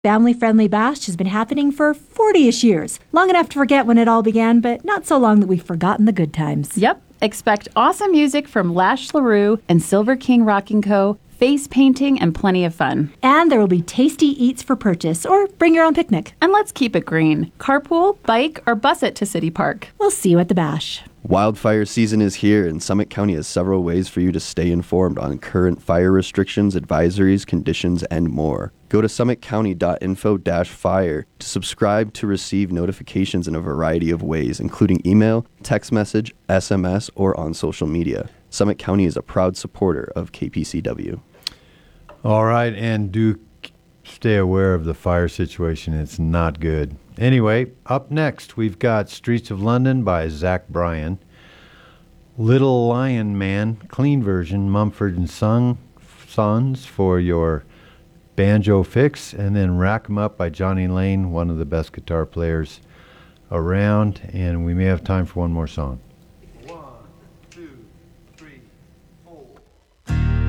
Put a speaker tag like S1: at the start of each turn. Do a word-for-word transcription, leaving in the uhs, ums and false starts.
S1: Family-friendly bash has been happening for forty-ish years. Long enough to forget when it all began, but not so long that we've forgotten the good times.
S2: Yep. Expect awesome music from Lash LaRue and Silver King Rocking Co., face painting, and plenty of fun.
S1: And there will be tasty eats for purchase, or bring your own picnic.
S2: And let's keep it green. Carpool, bike, or bus it to City Park.
S1: We'll see you at the bash.
S3: Wildfire season is here, and Summit County has several ways for you to stay informed on current fire restrictions, advisories, conditions, and more. Go to summit county dot info dash fire to subscribe to receive notifications in a variety of ways, including email, text message, S M S, or on social media. Summit County is a proud supporter of K P C W.
S4: All right, and do stay aware of the fire situation. It's not good. Anyway, up next, we've got Streets of London by Zach Bryan, Little Lion Man, clean version, Mumford and Son, Sons for your banjo fix, and then Rack 'em Up by Johnny Lane, one of the best guitar players around, and we may have time for one more song.
S5: One, two, three, four.